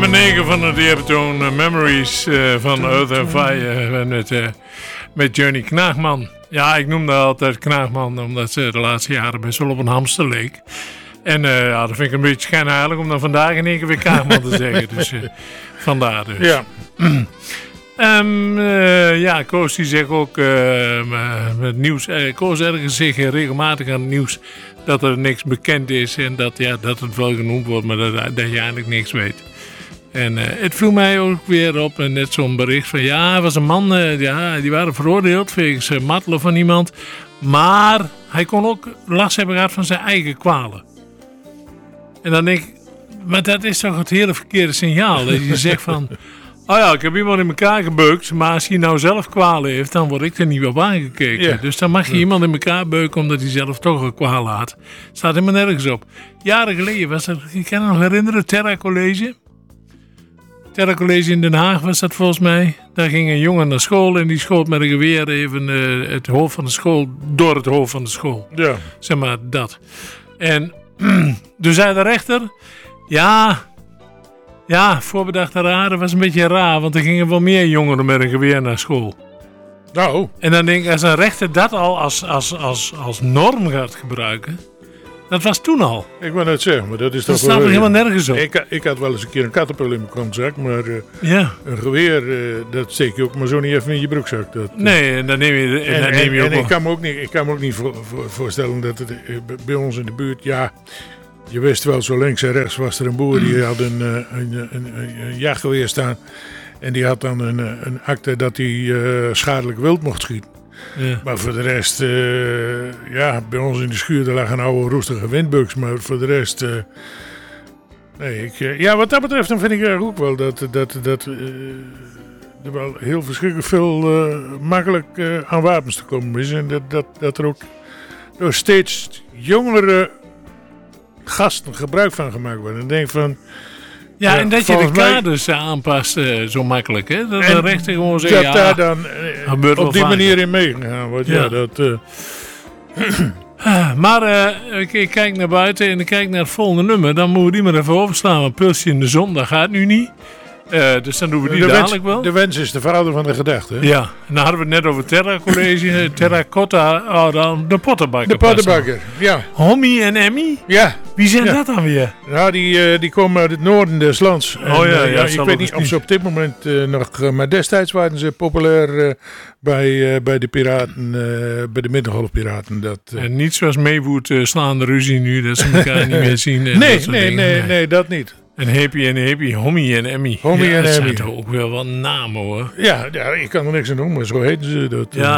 nummer 9 van het eerbetoon Memories van Earth and Fire met Johnny Knaagman. Ja, ik noemde haar altijd Knaagman omdat ze de laatste jaren best wel op een hamster leek. En ja, dat vind ik een beetje schijnheilig om dan vandaag in één keer weer Knaagman te zeggen. Dus vandaar dus. Ja. Ja, Koos die zegt ook met nieuws. Koos ergens zegt regelmatig aan het nieuws dat er niks bekend is en dat het wel genoemd wordt, maar dat je eigenlijk niks weet. En het viel mij ook weer op, net zo'n bericht van ja, er was een man, die waren veroordeeld wegens martelen van iemand. Maar hij kon ook last hebben gehad van zijn eigen kwalen. En dan denk ik, maar dat is toch het hele verkeerde signaal. Dat je zegt van, oh ja, ik heb iemand in elkaar gebeukt, maar als hij nou zelf kwalen heeft, dan word ik er niet op aangekeken. Ja. Dus dan mag je iemand in elkaar beuken omdat hij zelf toch een kwalen had. Staat helemaal nergens op. Jaren geleden was er, ik kan me nog herinneren, Terra College. Terra College in Den Haag was dat volgens mij. Daar ging een jongen naar school en die schoot met een geweer even het hoofd van de school door het hoofd van de school. Ja. Zeg maar dat. En toen zei de rechter, ja, voorbedachte raden was een beetje raar, want er gingen wel meer jongeren met een geweer naar school. Nou. En dan denk ik, als een rechter dat al als norm gaat gebruiken, dat was toen al. Ik wou net zeggen, maar dat is toch dat staat er helemaal nergens op. Ik had wel eens een keer een kattenpul in mijn kontzak, maar een geweer, dat steek je ook maar zo niet even in je broekzak. Nee, en dan neem je ook. En ik kan me ook niet voorstellen dat het bij ons in de buurt, ja, je wist wel, zo links en rechts was er een boer die had een jachtgeweer staan. En die had dan een akte dat hij schadelijk wild mocht schieten. Ja. Maar voor de rest, bij ons in de schuur daar lag een oude roestige windbuks. Maar voor de rest, wat dat betreft dan vind ik ook wel dat er wel heel verschrikkelijk veel makkelijk aan wapens te komen is. En dat er ook door steeds jongere gasten gebruik van gemaakt wordt. En denk van... Ja, en dat je de kaders aanpast zo makkelijk, hè? Dat de rechter gewoon zegt, dat daar dan op die manier in meegegaan wordt. Ja, dat... Maar ik kijk naar buiten en ik kijk naar het volgende nummer. Dan moeten we die maar even overslaan. Want Pulsje in de zon, dat gaat nu niet. Dus dan doen we die dadelijk wel. De wens is de vader van de gedachte. Ja, en dan hadden we het net over Terra College. Terracotta, de pottenbakker. De pottenbakker, ja. Homie en Emmy? Ja. Wie zijn dat dan weer? Nou, die komen uit het noorden des lands. Ik weet niet of ze op dit moment nog... maar destijds waren ze populair bij de piraten, bij de Middengolfpiraten. En niet zoals Maywood slaande ruzie nu, dat ze elkaar niet meer zien. En nee, dat niet. En Happy, Homie en Emmy. Homie en Emmy. Dat zijn toch ook wel wat namen, hoor. Ja, ik kan er niks aan doen, maar zo heten ze.